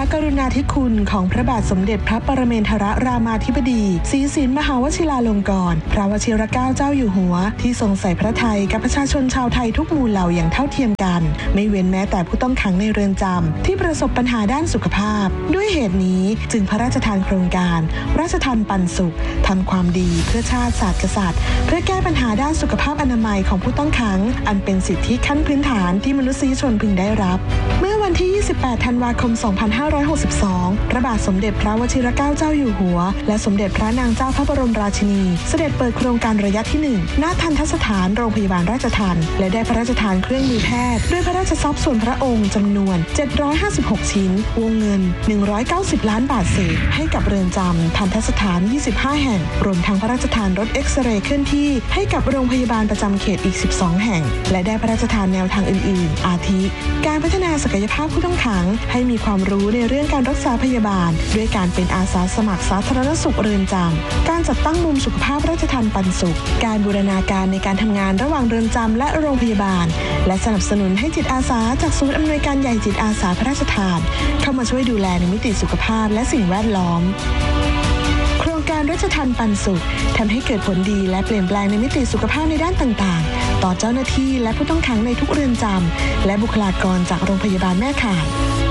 กรุณาธิคุณของพระบาทสมเด็จพระปรเมนทรรามาธิบดีศรีสินมหาวชิราลงกรณ์พระวชิรเกล้าเจ้าอยู่หัวที่ทรงใส่พระทัยกับประชาชนชาวไทยทุกหมู่เหล่าอย่างเท่าเทียมกันไม่เว้นแม้แต่ผู้ต้องขังในเรือนจำที่ประสบปัญหาด้านสุขภาพด้วยเหตุนี้จึงพระราชทานโครงการราชทานปันสุขทำความดีเพื่อชาติศาสตร์กษัตริย์เพื่อแก้ปัญหาด้านสุขภาพอนามัยของผู้ต้องขังอันเป็นสิทธิขั้นพื้นฐานที่มนุษยชนพึงได้รับเมื่อวันที่ 28 ธันวาคม 2562 พระบาทสมเด็จพระวชิรเกล้าเจ้าอยู่หัวและสมเด็จพระนางเจ้าพระบรมราชินีเสด็จเปิดโครงการระยะที่ 1 ณ ทัณฑสถานโรงพยาบาลราชทัณฑ์และได้พระราชทานเครื่องมือแพทย์ด้วยพระราชทรัพย์ส่วนพระองค์จำนวน 756 ชิ้นวงเงิน 190 ล้านบาทเศษให้กับเรือนจำทัณฑสถาน 25 แห่งรวมทั้งพระราชทานรถเอ็กซเรย์เคลื่อนที่ให้กับโรงพยาบาลประจำเขตอีก 12 แห่งและได้พระราชทานแนวทางอื่นๆอาทิการพัฒนาศักยภาพผู้ต้องขังให้มีความรู้ในเรื่องการรักษาพยาบาลด้วยการเป็นอาสาสมัครสาธารณสุขเรือนจำการจัดตั้งมุมสุขภาพราชทัณฑ์ปันสุขการบูรณาการในการทำงานระหว่างเรือนจำและโรงพยาบาลและสนับสนุนให้จิตอาสาจากศูนย์อำนวยการใหญ่จิตอาสาพระราชทานเข้ามาช่วยดูแลในมิติสุขภาพและสิ่งแวดล้อมโครงการราชทัณฑ์ปันสุขทำให้เกิดผลดีและเปลี่ยนแปลงในมิติสุขภาพในด้านต่างๆต่อเจ้าหน้าที่และผู้ต้องขังในทุกเรือนจำและบุคลากรจากโรงพยาบาลแม่ข่าย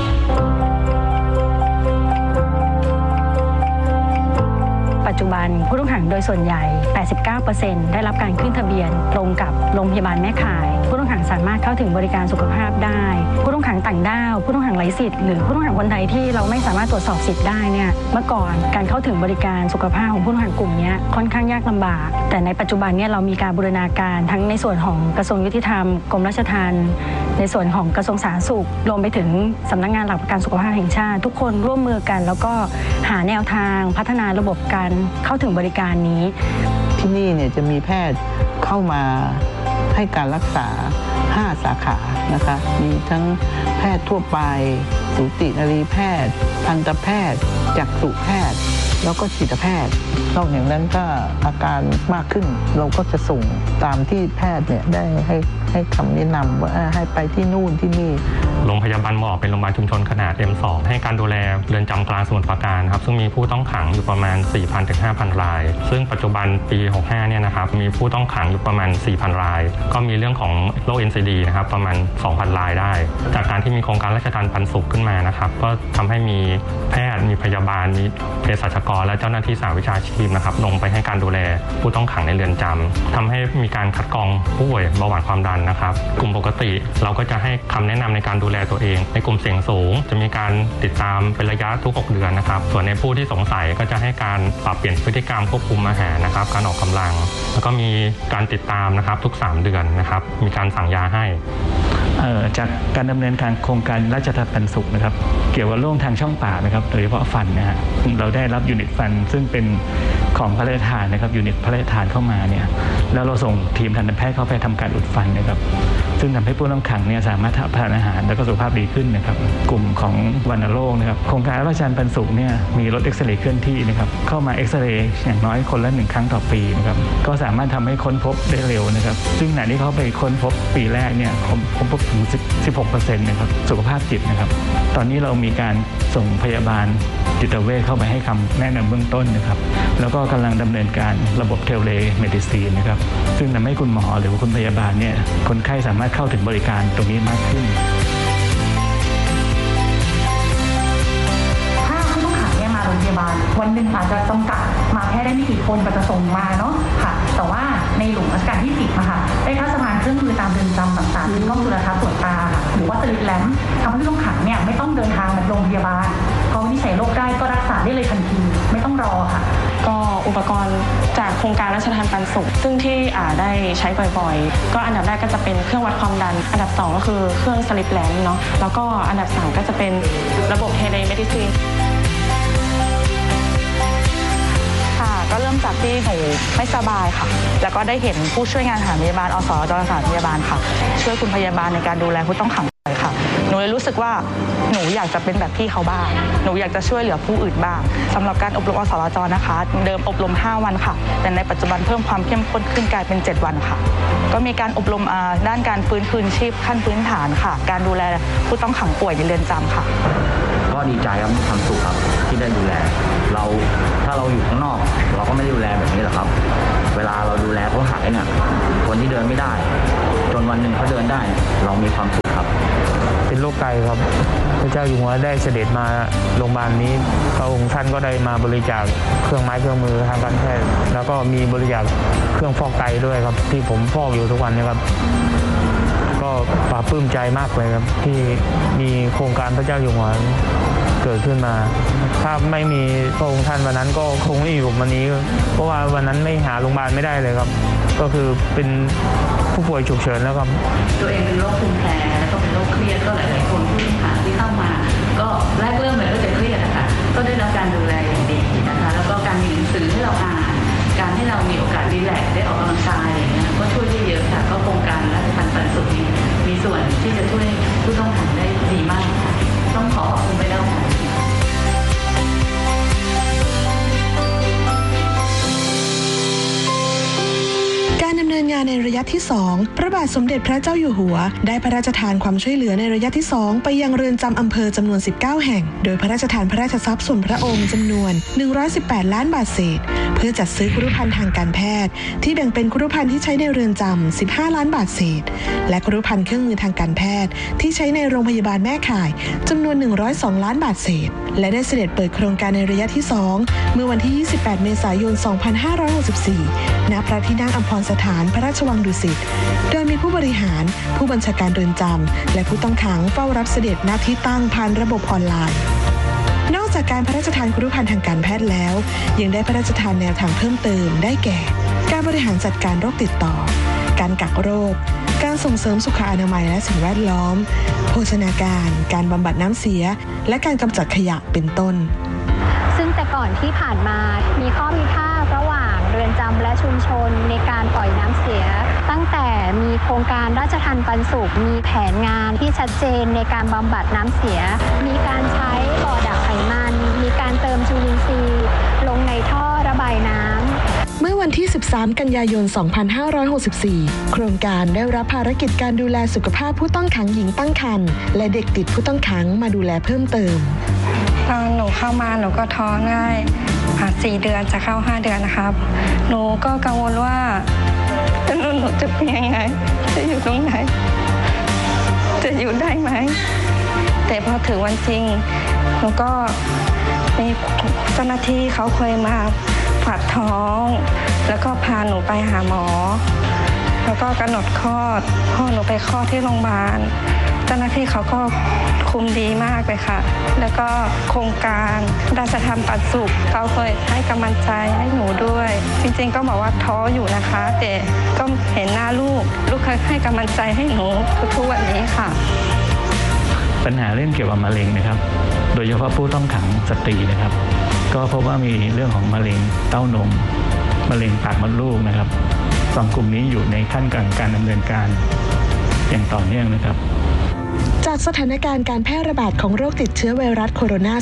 ปัจจุบันผู้ต้องขังโดยส่วนใหญ่ 89% ได้รับการขึ้นทะเบียนตรงกับโรงพยาบาลแม่ข่ายผู้ต้องขังสามารถเข้าถึงบริการสุขภาพได้ผู้ต้องขังต่างด้าวผู้ต้องขังไร้สิทธิ์หรือผู้ต้องขังคนไทยที่เราไม่สามารถตรวจสอบสิทธิ์ได้เนี่ยเมื่อก่อนการเข้าถึงบริการสุขภาพของผู้ต้องขังกลุ่มนี้ค่อนข้างยากลำบากแต่ในปัจจุบันเนี่ยเรามีการบูรณาการทั้งในส่วนของกระทรวงยุติธรรมกรมราชทัณฑ์ในส่วนของกระทรวงสาธารณสุขรวมไปถึงสำนักงานหลักประกันสุขภาพแห่งชาติทุกคนร่วมมือกันแล้วก็หาแนวทางพัฒนาระบบการเข้าถึงบริการนี้ที่นี่เนี่ยจะมีแพทย์เข้ามาให้การรักษา5 สาขานะคะมีทั้งแพทย์ทั่วไปสูตินรีแพทย์ทันตแพทย์จักษุแพทย์แล้วก็จิตแพทย์นอกจากนั้นก็อาการมากขึ้นเราก็จะส่งตามที่แพทย์เนี่ยได้ให้คำแนะนำว่าให้ไปที่นู่นที่นี่โรงพยาบาลหมอเป็นโรงพยาบาลชุมชนขนาด M2 ให้การดูแลเรือนจำกลางสมุทรปราการครับซึ่งมีผู้ต้องขังอยู่ประมาณ 4,000 ถึง 5,000 รายซึ่งปัจจุบันปี 65 เนี่ยนะครับมีผู้ต้องขังอยู่ประมาณ 4,000 รายก็มีเรื่องของโรค NCD นะครับประมาณ 2,000 รายได้จากการที่มีโครงการราชทัณฑ์ปันสุขขึ้นมานะครับก็ทำให้มีแพทย์มีพยาบาลมีเภสัชกรและเจ้าหน้าที่สาวิชาชีพนะครับลงไปให้การดูแลผู้ต้องขังในเรือนจำทำให้มีการคัดกรองผู้ป่วยเบาหวานความดันนะครับกลุ่มปกติเราก็จะให้คำแนะนำในการดูแลตัวเองในกลุ่มเสี่ยงสูงจะมีการติดตามเป็นระยะทุก6 เดือนนะครับส่วนในผู้ที่สงสัยก็จะให้การปรับเปลี่ยนพฤติกรรมควบคุมอาหารนะครับการออกกำลังแล้วก็มีการติดตามนะครับทุก3 เดือนนะครับมีการสั่งยาให้จากการดำเนินการโครงการราชทัณฑ์ปันสุขนะครับเกี่ยวกับโรคทางช่องปากนะครับโดยเฉพาะฟันนะฮะเราได้รับยูนิตฟันซึ่งเป็นของพระราชทานนะครับยูนิตพระราชทานเข้ามาเนี่ยแล้วเราส่งทีมทันตแพทย์เข้าไปทำการอุดฟันนะครับซึ่งทำให้ผู้ต้องขังเนี่ยสามารถทานอาหารแล้วก็สุขภาพดีขึ้นนะครับกลุ่มของวัณโรคนะครับโครงการราชทัณฑ์ปันสุขเนี่ยมีรถเอ็กซเรย์เคลื่อนที่นะครับเข้ามาเอ็กซเรย์อย่างน้อยคนละ1 ครั้งต่อปีนะครับก็สามารถทำให้ค้นพบได้เร็วนะครับซึ่งขณะที่เขาไปค้นพบปีแรกเนี่ยค้นพบถึง 16% นะครับสุขภาพจิตนะครับตอนนี้เรามีการส่งพยาบาลจิตเวชเข้าไปให้คำแนะนำเบื้องต้นนะครับแล้วก็กำลังดำเนินการระบบเทเลเมดิซีนนะครับซึ่งทำให้คุณหมอหรือคุณพยาบาลเนี่ยคนไข้สามารถเข้าถึงบริการตรงนี้มากขึ้นถ้าผู้ต้องขังเนี่ยมาโรงพยาบาลวันหนึ่งอาจจะจำกัดมาแค่ได้ไม่กี่คนก็จะส่งมาเนาะค่ะแต่ว่าในหลวงรัชกาลที่ 10ค่ะได้พระราชทานเครื่องมือตามเรือนจำต่างๆกล้องจุลทรรศน์ตรวจตาหรือว่าสลิปแลมป์ทำให้ผู้ต้องขังเนี่ยไม่ต้องเดินทางมาโรงพยาบาลพอวินิจฉัยโรคได้ก็รักษาได้เลยทันทีไม่ต้องรอค่ะก็อุปกรณ์จากโครงการราชทัณฑ์ปันสุขซึ่งที่ได้ใช้บ่อยๆก็อันดับแรกก็จะเป็นเครื่องวัดความดันอันดับ2ก็คือเครื่องสลิปแลมป์เนาะแล้วก็อันดับ3ก็จะเป็นระบบเทเลเมดิซีนก็เริ่มจากที่หนูไม่สบายค่ะแล้วก็ได้เห็นผู้ช่วยงานสถานพยาบาลอสจสถานพยาบาลค่ะช่วยคุณพยาบาลในการดูแลผู้ต้องขังค่ะหนูเลยรู้สึกว่าหนูอยากจะเป็นแบบพี่เขาบ้างหนูอยากจะช่วยเหลือผู้อื่นบ้างสำหรับการอบรมอสจนะคะเดิมอบรม5 วันค่ะแต่ในปัจจุบันเพิ่มความเข้มข้นขึ้นกลายเป็น7 วันค่ะก็มีการอบรมด้านการฟื้นคืนชีพขั้นพื้นฐานค่ะการดูแลผู้ต้องขังป่วยในเรือนจำค่ะก็ก็ดีใจครับมีความสุขครับที่ได้ดูแลเราถ้าเราอยู่ข้างนอกเราก็ไม่ได้ดูแลแบบนี้หรอกครับเวลาเราดูแลเขาหายเนี่ยคนที่เดินไม่ได้จนวันหนึ่งเขาเดินได้เรามีความสุขครับเป็นโรคไตครับพระเจ้าอยู่หัวได้เสด็จมาโรงพยาบาลนี้พระองค์ท่านก็ได้มาบริจาคเครื่องไม้เครื่องมือทางการแพทย์แล้วก็มีบริจาคเครื่องฟอกไตด้วยครับที่ผมฟอกอยู่ทุกวันนี้ครับก็ปลาปลื้มใจมากเลยครับที่มีโครงการพระเจ้าอยู่หัวเกิดขึ้นมาถ้าไม่มีพระองค์ท่านวันนั้นก็คงไม่อยู่วันนี้เพราะว่าวันนั้นไม่หาโรงพยาบาลไม่ได้เลยครับก็คือเป็นผู้ป่วยฉุกเฉินแล้วครับตัวเองเป็นโรคภูมิแพ้แล้วก็เป็นโรคเครียดก็หลายๆคนผู้ต้องหาที่เข้ามาก็แรกเริ่มเลยก็จะเครียดนะคะก็ได้รับการดูแลอย่างดีนะคะแล้วก็การมีหนังสือให้เราอ่านการที่เรามีโอกาสรีแลกซ์ได้ออกกำลังกายอย่างเงี้ยก็ช่วยได้เยอะค่ะก็โครงการราชทัณฑ์ปันสุขนี้มีส่วนที่จะช่วยผู้ต้องหาได้ดีมากค่ะต้องขอขอบคุณไปแล้วค่ะการดำเนินงานในระยะที่ 2 พระบาทสมเด็จพระเจ้าอยู่หัวได้พระราชทานความช่วยเหลือในระยะที่ 2ไปยังเรือนจำอำเภอจำนวน19แห่งโดยพระราชทานพระราชทรัพย์ส่วนพระองค์จำนวน118ล้านบาทเศษเพื่อจัดซื้อครุภัณฑ์ทางการแพทย์ที่แบ่งเป็นครุภัณฑ์ที่ใช้ในเรือนจำ15ล้านบาทเศษและครุภัณฑ์เครื่องมือทางการแพทย์ที่ใช้ในโรงพยาบาลแม่ข่ายจำนวน102ล้านบาทเศษและได้เสด็จเปิดโครงการในระยะที่ 2เมื่อวันที่28เมษายน2564ณพระที่นั่งอัมพรสถานพระราชวังดุสิตโดยมีผู้บริหารผู้บัญชาการเรือนจำและผู้ต้องขังเฝ้ารับเสด็จณที่ตั้งผ่านระบบออนไลน์นอกจากการพระราชทานครุภัณฑ์ทางการแพทย์แล้วยังได้พระราชทานแนวทางเพิ่มเติมได้แก่การบริหารจัดการโรคติดต่อการกักโรคการส่งเสริมสุขอนามัยและสิ่งแวดล้อมโภชนาการการบำบัดน้ำเสียและการกำจัดขยะเป็นต้นซึ่งแต่ก่อนที่ผ่านมามีข้อพิพาทระหว่างเรือนจำและชุมชนในการปล่อยน้ำเสียตั้งแต่มีโครงการราชทัณฑ์ปันสุขมีแผนงานที่ชัดเจนในการบำบัดน้ำเสียมีการใช้บ่อดักไขมันมีการเติมจุลินทรีย์ลงในท่อระบายน้ำเมื่อวันที่13กันยายน2564โครงการได้รับภารกิจการดูแลสุขภาพผู้ต้องขังหญิงตั้งครรภ์และเด็กติดผู้ต้องขังมาดูแลเพิ่มเติมตอนหนูเข้ามาหนูก็ท้องง่าย4 เดือนจะเข้า5 เดือนนะครับหนูก็กังวลว่าหนูจะเป็นยังไงจะอยู่ตรงไหนจะอยู่ได้ไหมแต่พอถึงวันจริงหนูก็มีเจ้าหน้าที่เขาเคยมาฝากท้องแล้วก็พาหนูไปหาหมอแล้วก็กำหนดคลอดพอหนูไปคลอดที่โรงพยาบาลเจ้าหน้าที่เขาก็คุมดีมากเลยค่ะแล้วก็โครงการราชทัณฑ์ปันสุขเขาเคยให้กำลังใจให้หนูด้วยจริงๆก็บอกว่าท้ออยู่นะคะแต่ก็เห็นหน้าลูกเคยให้กำลังใจให้หนูทุกวันนี้ค่ะปัญหาเรื่องเกี่ยวกับมะเร็งนะครับโดยเฉพาะผู้ต้องขังสตรีนะครับก็พบว่ามีเรื่องของมะเร็งเต้านมมะเร็งปากมดลูกนะครับ2 กลุ่มนี้อยู่ในขั้นการดำเนินการอย่างต่อเนื่องนะครับจากสถานการณ์การแพร่ระบาดของโรคติดเชื้อไวรัสโคโรนา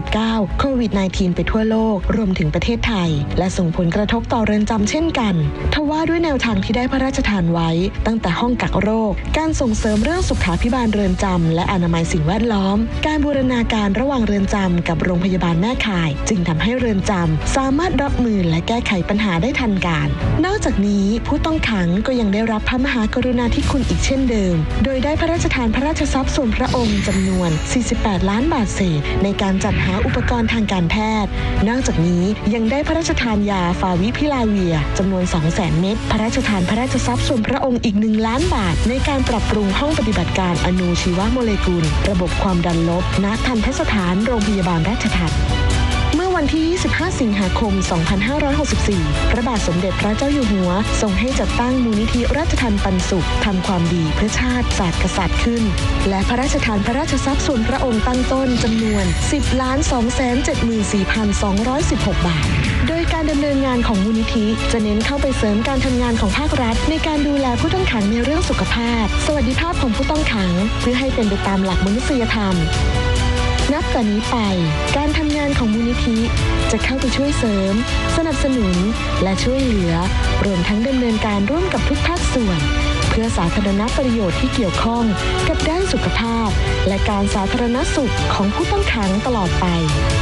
2019 โควิด -19 ไปทั่วโลกรวมถึงประเทศไทยและส่งผลกระทบต่อเรือนจำเช่นกันทว่าด้วยแนวทางที่ได้พระราชทานไว้ตั้งแต่ห้องกักโรคการส่งเสริมเรื่องสุขาภิบาลเรือนจำและอนามัยสิ่งแวดล้อมการบูรณาการระหว่างเรือนจำกับโรงพยาบาลแม่ข่ายจึงทำให้เรือนจำสามารถรับมือและแก้ไขปัญหาได้ทันการนอกจากนี้ผู้ต้องขังก็ยังได้รับพระมหากรุณาธิคุณอีกเช่นเดิมโดยได้พระราชทานพระราชทรัพย์ส่วนพระองค์จำนวน48ล้านบาทเศษในการจัดหาอุปกรณ์ทางการแพทย์นอกจากนี้ยังได้พระราชทานยาฟาวิพิลาเวียจำนวน 200,000 เม็ดพระราชทานพระราชทรัพย์ส่วนพระองค์อีก1ล้านบาทในการปรับปรุงห้องปฏิบัติการอนูชีวโมเลกุลระบบความดันลบณทันตสถานโรงพยาบาลราชทัณฑ์เมื่อวันที่25สิงหาคม2564พระบาทสมเด็จพระเจ้าอยู่หัวทรงให้จัดตั้งมูลนิธิราชทัณฑ์ปันสุขทำความดีเพื่อชาติศาสตร์กษัตริย์ขึ้นและพระราชทานพระราชทรัพย์ส่วนพระองค์ตั้งต้นจำนวน 10,274,216 บาทโดยการดำเนินงานของมูลนิธิจะเน้นเข้าไปเสริมการทำงานของภาครัฐในการดูแลผู้ต้องขังในเรื่องสุขภาพสวัสดิภาพของผู้ต้องขังเพื่อให้เป็นไปตามหลักมนุษยธรรมนับแต่นี้ไปการทำงานของมูลนิธิจะเข้าไปช่วยเสริมสนับสนุนและช่วยเหลือรวมทั้งดำเนินการร่วมกับทุกภาคส่วนเพื่อพื่อสาธารณประโยชน์ที่เกี่ยวข้องกับด้านสุขภาพและการสาธารณสุขของผู้ต้องขังตลอดไป